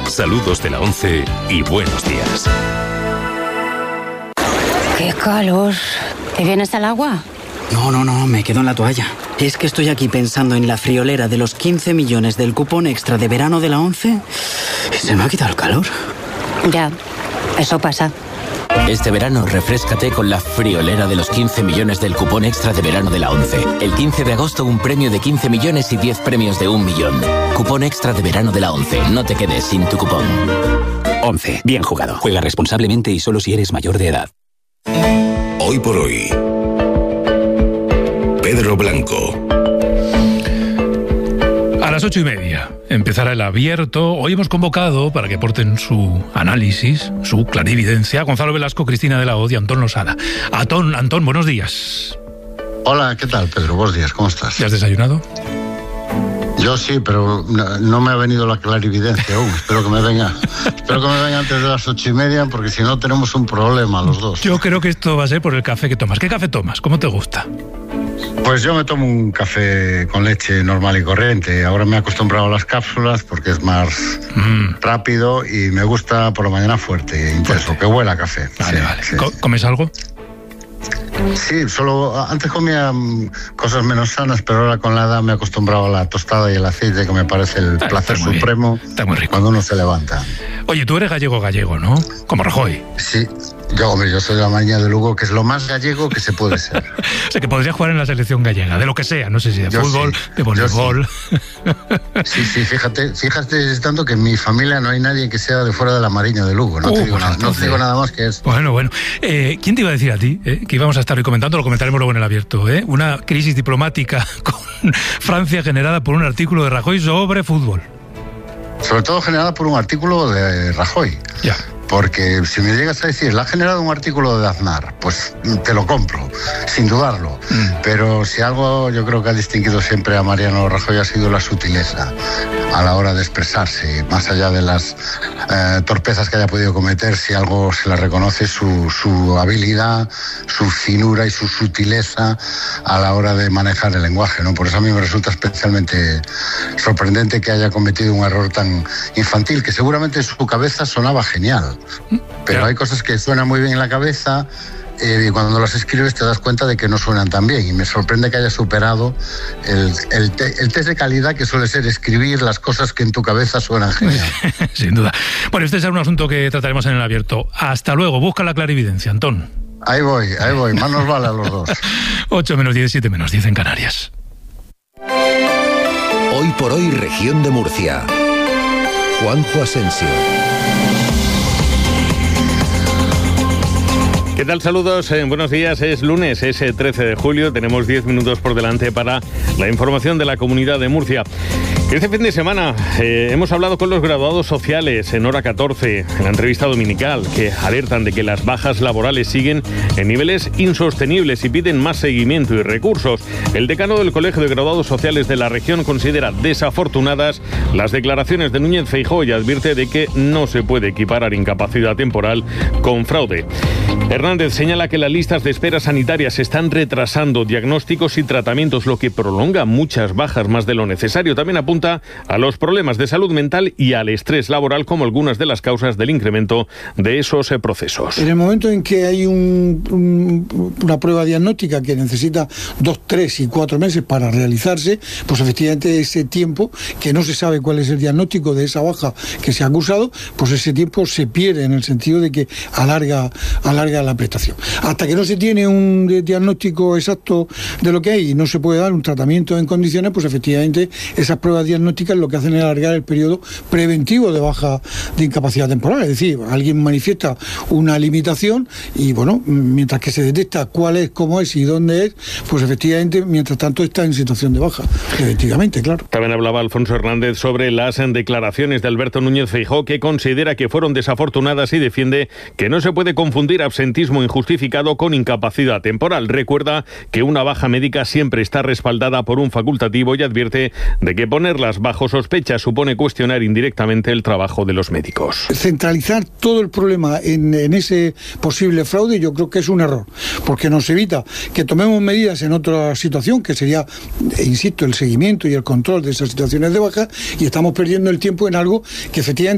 Saludos de la 11 y buenos días. ¡Qué calor! ¿Te vienes al agua? No, me quedo en la toalla. Es que estoy aquí pensando en la friolera de los 15 millones del cupón extra de verano de la 11 y se me ha quitado el calor. Ya, eso pasa. Este verano refréscate con la friolera de los 15 millones del cupón extra de verano de la 11. El 15 de agosto un premio de 15 millones y 10 premios de 1 millón. Cupón extra de verano de la 11. No te quedes sin tu cupón. 11. Bien jugado. Juega responsablemente y solo si eres mayor de edad. Hoy por hoy, Pedro Blanco. A las 8:30 empezará el abierto. Hoy hemos convocado para que aporten su análisis, su clarividencia, Gonzalo Velasco, Cristina de la Hoz y Antón Losada. Antón, buenos días. Hola, ¿qué tal, Pedro? Buenos días, ¿cómo estás? ¿Ya has desayunado? Yo sí, pero no me ha venido la clarividencia aún. Espero que me venga antes de las 8:30, porque si no tenemos un problema los dos. Yo creo que esto va a ser por el café que tomas. ¿Qué café tomas? ¿Cómo te gusta? Pues yo me tomo un café con leche normal y corriente. Ahora me he acostumbrado a las cápsulas porque es más rápido y me gusta por la mañana fuerte, intenso, que huela a café. Vale. Sí. ¿Comes algo? Sí, antes comía cosas menos sanas, pero ahora con la edad me he acostumbrado a la tostada y el aceite, que me parece el placer supremo. Está muy rico. Cuando uno se levanta. Oye, tú eres gallego, ¿no? Como Rajoy. Sí, yo soy de la Maña de Lugo, que es lo más gallego que se puede ser. O sea, que podría jugar en la selección gallega, de lo que sea, no sé si de fútbol, de voleibol. Sí, fíjate, es tanto que en mi familia no hay nadie que sea de fuera de la Mariña de Lugo. No te digo nada más que eso. Bueno. ¿Quién te iba a decir a ti que íbamos a estar hoy comentando? Lo comentaremos luego en el abierto. Una crisis diplomática con Francia generada por un artículo de Rajoy sobre fútbol. Sobre todo generada por un artículo de Rajoy. Ya. Porque si me llegas a decir, la ha generado un artículo de Aznar, pues te lo compro, sin dudarlo. Pero si algo yo creo que ha distinguido siempre a Mariano Rajoy ha sido la sutileza a la hora de expresarse, más allá de las torpezas que haya podido cometer, si algo se le reconoce, su habilidad, su finura y su sutileza a la hora de manejar el lenguaje, ¿no? Por eso a mí me resulta especialmente sorprendente que haya cometido un error tan infantil, que seguramente en su cabeza sonaba genial. Pero hay cosas que suenan muy bien en la cabeza y cuando las escribes te das cuenta de que no suenan tan bien, y me sorprende que haya superado el test de calidad que suele ser escribir las cosas que en tu cabeza suenan genial. Sin duda. Bueno, este es un asunto que trataremos en el abierto. Hasta luego, busca la clarividencia, Antón. Ahí voy, más nos vale a los dos. 8 menos 10, 7 menos 10 en Canarias. Hoy por hoy, región de Murcia. Juanjo Asensio. ¿Qué tal? Saludos, buenos días. Es lunes, es 13 de julio. Tenemos 10 minutos por delante para la información de la Comunidad de Murcia. Este fin de semana hemos hablado con los graduados sociales en Hora 14, en la entrevista dominical, que alertan de que las bajas laborales siguen en niveles insostenibles y piden más seguimiento y recursos. El decano del Colegio de Graduados Sociales de la región considera desafortunadas las declaraciones de Núñez Feijóo y advierte de que no se puede equiparar incapacidad temporal con fraude. Hernández señala que las listas de espera sanitarias están retrasando diagnósticos y tratamientos, lo que prolonga muchas bajas más de lo necesario. También apunta a los problemas de salud mental y al estrés laboral como algunas de las causas del incremento de esos procesos. En el momento en que hay una prueba diagnóstica que necesita 2, 3 y 4 meses para realizarse, pues efectivamente ese tiempo, que no se sabe cuál es el diagnóstico de esa baja que se ha acusado, pues ese tiempo se pierde en el sentido de que alarga la prestación. Hasta que no se tiene un diagnóstico exacto de lo que hay y no se puede dar un tratamiento en condiciones, pues efectivamente esas pruebas diagnósticas lo que hacen es alargar el periodo preventivo de baja de incapacidad temporal. Es decir, alguien manifiesta una limitación y bueno, mientras que se detecta cuál es, cómo es y dónde es, pues efectivamente, mientras tanto está en situación de baja. Efectivamente, claro. También hablaba Alfonso Hernández sobre las declaraciones de Alberto Núñez Feijóo, que considera que fueron desafortunadas y defiende que no se puede confundir absentismo injustificado con incapacidad temporal. Recuerda que una baja médica siempre está respaldada por un facultativo y advierte de que ponerlas bajo sospecha supone cuestionar indirectamente el trabajo de los médicos. Centralizar todo el problema en ese posible fraude yo creo que es un error, porque nos evita que tomemos medidas en otra situación, que sería, insisto, el seguimiento y el control de esas situaciones de baja, y estamos perdiendo el tiempo en algo que efectivamente